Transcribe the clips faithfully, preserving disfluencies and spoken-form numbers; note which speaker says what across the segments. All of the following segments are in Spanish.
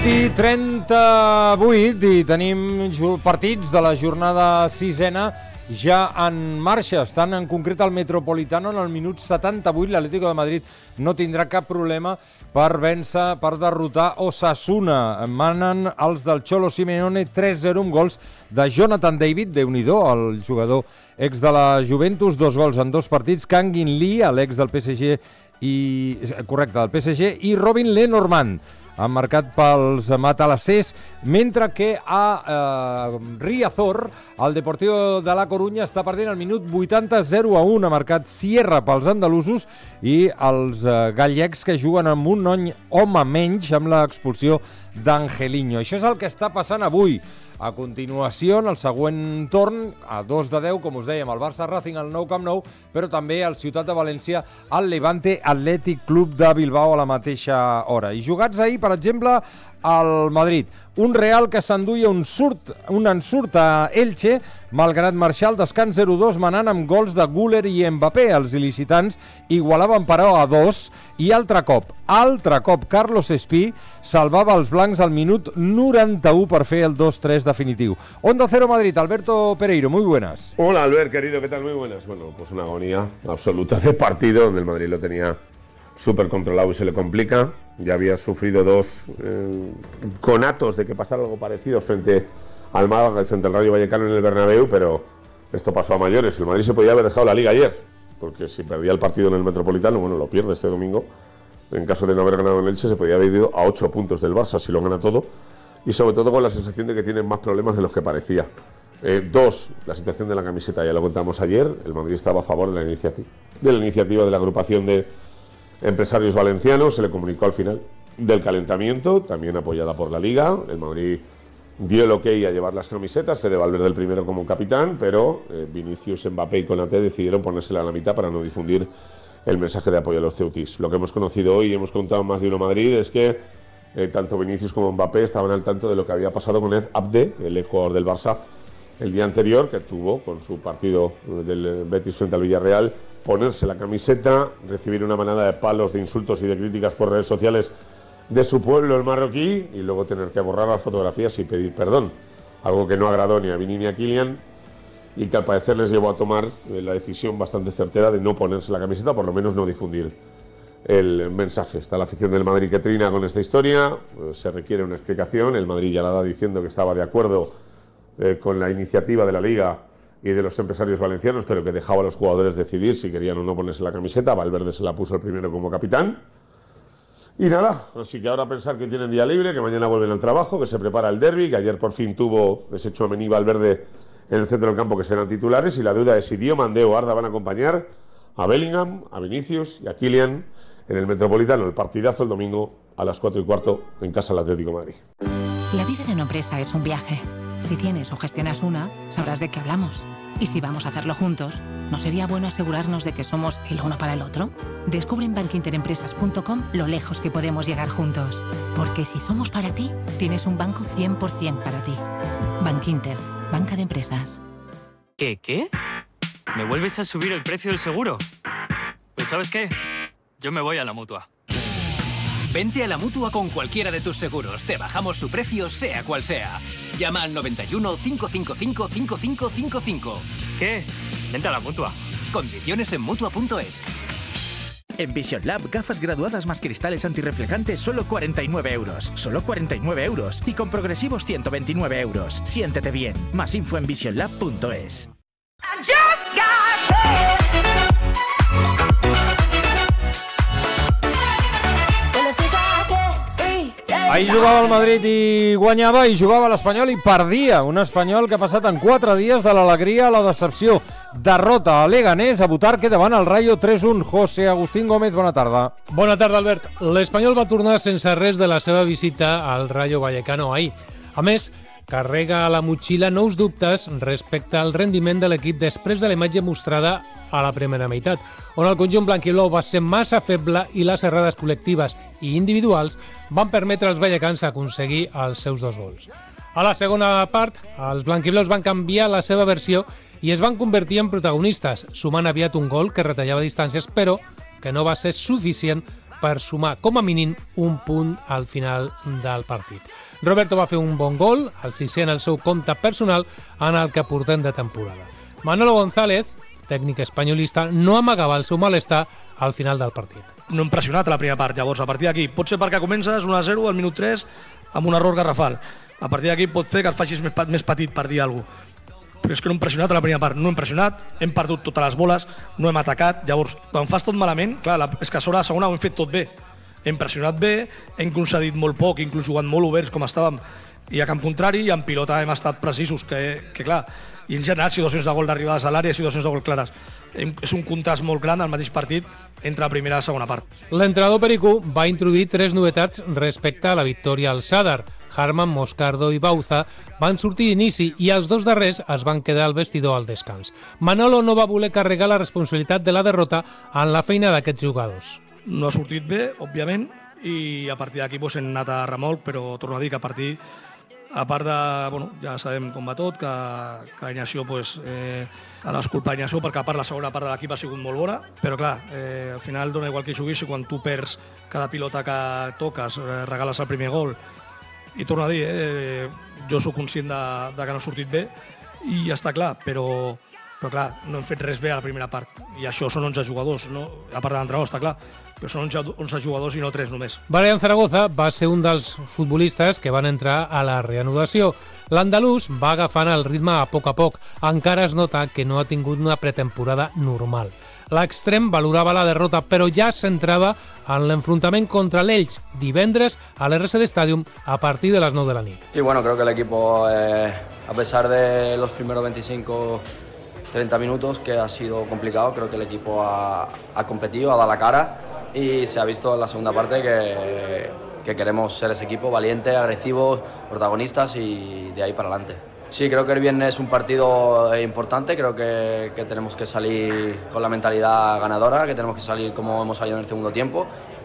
Speaker 1: I trenta-vuit i tenim partits de la jornada sisena ja en marxa. Estan en concret al Metropolitano en el minut setanta-vuit. L'Atlético de Madrid no tindrà cap problema per vèncer, per derrotar Osasuna. Manen els del Cholo Simeone tres zero amb gols de Jonathan David, Déu-n'hi-do, el jugador ex de la Juventus, dos gols en dos partits, Kangin Lee, l'ex del P S G, i correcte, del P S G, i Robin Lenormand, han marcat pels matalassers, mentre que a eh, Riazor, el Deportivo de la Corunya està perdent al minut vuitanta, zero a un, ha marcat Sierra pels andalusos, i els eh, gallecs que juguen amb un home menys amb l'expulsió d'Angelino. Això és el que està passant avui. A continuació, en el següent torn, a dos de deu, com us dèiem, el Barça Racing al Nou Camp Nou, però també al Ciutat de València, al Levante Athletic Club de Bilbao a la mateixa hora. I jugats ahir, per exemple, al Madrid. Un Real que s'enduia un, surt, un ensurt a Elche, malgrat marxar al descans zero dos, manant amb gols de Güler i Mbappé. Els il·licitants igualaven però a dos, i altre cop, altre cop, Carlos Espí salvava els blancs al minut noranta-u per fer el dos tres definitiu. Onda Cero Madrid, Alberto Pereiro, muy buenas.
Speaker 2: Hola Albert, querido, ¿qué tal? Muy buenas. Bueno, pues una agonía absoluta de partido donde el Madrid lo tenía súper controlado y se le complica. Ya había sufrido dos eh, conatos de que pasara algo parecido frente al Málaga y frente al Rayo Vallecano en el Bernabéu, pero esto pasó a mayores. El Madrid se podía haber dejado la Liga ayer, porque si perdía el partido en el Metropolitano, bueno, lo pierde este domingo. En caso de no haber ganado en Elche, se podía haber ido a ocho puntos del Barça si lo gana todo, y sobre todo con la sensación de que tienen más problemas de los que parecía. Eh, dos, la situación de la camiseta, ya lo contamos ayer. El Madrid estaba a favor de la iniciativa de la, iniciativa de la agrupación de empresarios valencianos, se le comunicó al final del calentamiento, también apoyada por la Liga. El Madrid dio el ok a llevar las camisetas, Fede Valverde el primero como capitán, pero eh, Vinicius, Mbappé y Konaté decidieron ponérsela a la mitad para no difundir el mensaje de apoyo a los ceutis. Lo que hemos conocido hoy y hemos contado más de uno Madrid es que eh, tanto Vinicius como Mbappé estaban al tanto de lo que había pasado con Ed Abde, el jugador del Barça, el día anterior, que tuvo con su partido del Betis frente al Villarreal, ponerse la camiseta, recibir una manada de palos, de insultos y de críticas por redes sociales de su pueblo, el marroquí, y luego tener que borrar las fotografías y pedir perdón. Algo que no agradó ni a Vini ni a Kylian, y que al parecer les llevó a tomar la decisión bastante certera de no ponerse la camiseta, por lo menos no difundir el mensaje. Está la afición del Madrid que trina con esta historia, se requiere una explicación. El Madrid ya la da diciendo que estaba de acuerdo eh, con la iniciativa de la Liga y de los empresarios valencianos, pero que dejaba a los jugadores decidir si querían o no ponerse la camiseta. Valverde se la puso el primero como capitán. Y nada, así que ahora pensar que tienen día libre, que mañana vuelven al trabajo, que se prepara el derbi, que ayer por fin tuvo ese Tchouaméni y Valverde en el centro del campo, que serán titulares, y la duda es si Diomandé o Arda van a acompañar a Bellingham, a Vinicius y a Kylian en el Metropolitano. El partidazo el domingo a las cuatro y cuarto en casa del Atlético de Madrid.
Speaker 3: La vida de una empresa es un viaje. Si tienes o gestionas una, sabrás de qué hablamos. Y si vamos a hacerlo juntos, ¿no sería bueno asegurarnos de que somos el uno para el otro? Descubre en bank inter empresas punto com lo lejos que podemos llegar juntos. Porque si somos para ti, tienes un banco cien por ciento para ti. Bankinter, banca de empresas.
Speaker 4: ¿Qué, qué? ¿Me vuelves a subir el precio del seguro? Pues ¿sabes qué? Yo me voy a la Mutua.
Speaker 5: Vente a la Mutua con cualquiera de tus seguros. Te bajamos su precio, sea cual sea. Llama al noventa y uno, cinco cinco cinco, cinco cinco cinco cinco.
Speaker 4: ¿Qué? Vente a la Mutua.
Speaker 5: Condiciones en Mutua punto es.
Speaker 6: En Vision Lab, gafas graduadas más cristales antirreflejantes, solo cuarenta y nueve euros. Solo cuarenta y nueve euros. Y con progresivos ciento veintinueve euros. Siéntete bien. Más info en vision lab punto es.
Speaker 1: Ahir jugava el Madrid i guanyava, i jugava l'Espanyol i perdia. Un Espanyol que ha passat en quatre dies de l'alegria a la decepció. Derrota a Leganés, a Butarque davant el Rayo tres un. José Agustín Gómez, bona tarda.
Speaker 7: Bona tarda, Albert. L'Espanyol va tornar sense res de la seva visita al Rayo Vallecano ahir. A més, carrega a la motxilla nous dubtes respecte al rendiment de l'equip després de la imatge mostrada a la primera meitat, on el conjunt blanquiblau va ser massa feble i les errades col·lectives i individuals van permetre als vallecans aconseguir els seus dos gols. A la segona part, els blanquiblaus van canviar la seva versió i es van convertir en protagonistes, sumant aviat un gol que retallava distàncies, però que no va ser suficient per sumar com a mínim un punt al final del partit. Roberto va fer un bon gol, el sisè en el seu compte personal en el que portem de temporada. Manolo González, tècnic espanyolista, no amagava el seu malestar al final del partit.
Speaker 8: No hem pressionat a la primera part, llavors a partir d'aquí pot ser perquè comences un a zero al minut tres amb un error garrafal. A partir d'aquí pot fer que et facis més, més petit per dir alguna cosa. Però és que no hem pressionat a la primera part, no hem pressionat, hem perdut totes les boles, no hem atacat, llavors quan fas tot malament, clar, la, és que a sobre la segona ho hem fet tot bé. Hem pressionat bé, hem concedit molt poc, inclús jugant molt oberts com estàvem, i a camp contrari, i en pilota hem estat precisos, que, que clar, i hem generat situacions de gol d'arribades a l'àrea i situacions de gol clares. És un contrast molt gran al mateix partit entre la primera i la segona part.
Speaker 7: L'entrenador Pericú va introduir tres novetats respecte a la victòria al Sadar. Harman, Moscardo i Bauza van sortir d'inici i els dos darrers es van quedar al vestidor al descans. Manolo no va voler carregar la responsabilitat de la derrota en la feina d'aquests jugadors.
Speaker 8: No ha sortit bé, òbviament, i a partir d'aquí doncs, hem anat a remolc, però torno a dir que a partir a part de, bueno, ja sabem com va tot, que, que la Ignació, pues, eh, a l'esculpa Ignació, perquè a part la segona part de l'equip ha sigut molt bona, però clar, eh, al final dona igual que juguis, i quan tu perds cada pilota que toques, eh, regales el primer gol, i torno a dir, eh, jo sóc conscient de, de que no ha sortit bé, i ja està clar, però, però clar, no hem fet res bé a la primera part, i això són onze jugadors, no? A part de l'entrenador, està clar, però són onze jugadors i no tres només.
Speaker 7: Brian Zaragoza va ser un dels futbolistes que van entrar a la reanudació. L'andalús va agafant el ritme a poc a poc. Encara es nota que no ha tingut una pretemporada normal. L'extrem valorava la derrota, però ja s'entrava en l'enfrontament contra l'Elx divendres a l'R S D Stadium a partir de les nou de la nit.
Speaker 9: Y bueno, creo que el equipo, eh, a pesar de los primeros veinticinco treinta minutos, que ha sido complicado, creo que el equipo ha, ha competido, ha dado la cara, y se ha visto en la segunda parte que, que queremos ser ese equipo valiente, agresivos, protagonistas y de ahí para adelante. Sí, creo que el viernes es un partido importante, creo que, que tenemos que salir con la mentalidad ganadora, que tenemos que salir como hemos salido en el segundo tiempo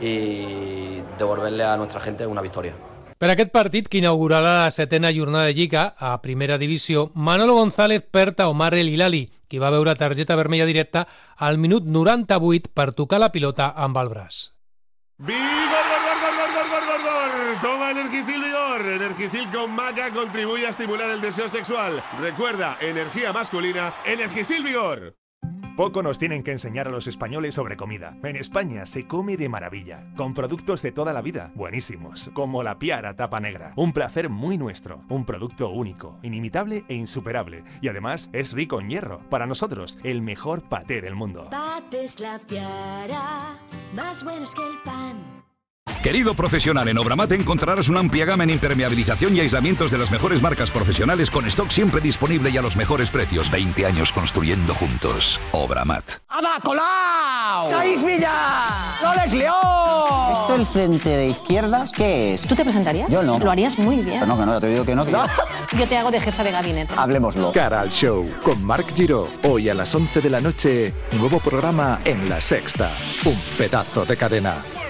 Speaker 9: y devolverle a nuestra gente una victoria.
Speaker 7: Per aquest partit, que inaugurarà la setena jornada de Lliga a Primera Divisió, Manolo González perd a Omar El Hilali, qui va veure targeta vermella directa al minut noranta-vuit per tocar la pilota amb el braç.
Speaker 10: ¡Vigor, gor, gor, gor, gor, gor, gor, gor! Toma Energisil Vigor. Energisil con maca contribuye a estimular el deseo sexual. Recuerda, energía masculina, Energisil Vigor.
Speaker 11: Poco nos tienen que enseñar a los españoles sobre comida. En España se come de maravilla, con productos de toda la vida, buenísimos, como la Piara Tapa Negra. Un placer muy nuestro, un producto único, inimitable e insuperable. Y además es rico en hierro. Para nosotros, el mejor paté del mundo.
Speaker 12: Patés La Piara, más buenos que el pan.
Speaker 13: Querido profesional, en Obramat encontrarás una amplia gama en impermeabilización y aislamientos de las mejores marcas profesionales con stock siempre disponible y a los mejores precios. veinte años construyendo juntos. Obramat.
Speaker 14: ¡Ada Colau! ¡Caís Villa! ¡Loles León!
Speaker 15: ¿Esto el frente de izquierdas qué es?
Speaker 16: ¿Tú te presentarías?
Speaker 15: Yo no.
Speaker 16: Lo harías muy bien.
Speaker 15: Que no, que no, ya te digo que no. Que no.
Speaker 16: Yo te hago de jefa de gabinete.
Speaker 15: Hablemoslo.
Speaker 17: Cara al show con Marc Giró. Hoy a las once de la noche, nuevo programa en La Sexta. Un pedazo de cadena.